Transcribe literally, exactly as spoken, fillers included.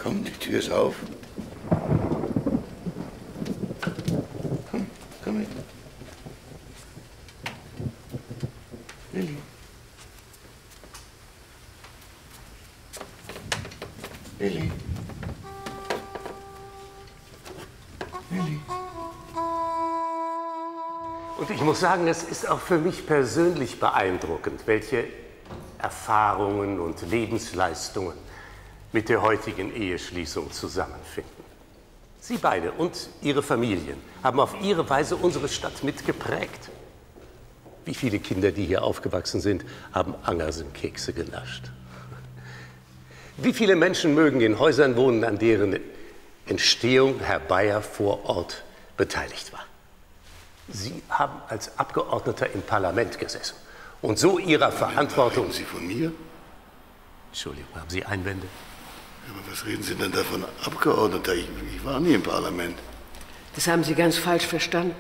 Komm, die Tür ist auf. Komm, komm mit. Lilli. Lilli. Lilli. Und ich muss sagen, es ist auch für mich persönlich beeindruckend, welche Erfahrungen und Lebensleistungen mit der heutigen Eheschließung zusammenfinden. Sie beide und Ihre Familien haben auf Ihre Weise unsere Stadt mitgeprägt. Wie viele Kinder, die hier aufgewachsen sind, haben Angersenkekse genascht? Wie viele Menschen mögen in Häusern wohnen, an deren Entstehung Herr Bayer vor Ort beteiligt war? Sie haben als Abgeordneter im Parlament gesessen und so Ihrer Verantwortung... Reden Sie von mir? Entschuldigung, haben Sie Einwände? Aber was reden Sie denn da von Abgeordneter? Ich, ich war nie im Parlament. Das haben Sie ganz falsch verstanden.